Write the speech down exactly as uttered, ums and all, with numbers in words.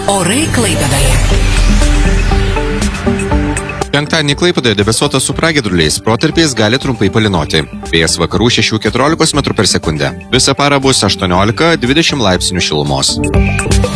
Orai Klaipėdoje. Penktadienį Klaipėdoje debesuota su pragiedruliais, protarpiais gali trumpai palynoti. Vėjas vakarų šešių keturiolikos metrų per sekundę. Visą parą bus aštuoniolika dvidešimt laipsnių šilumos.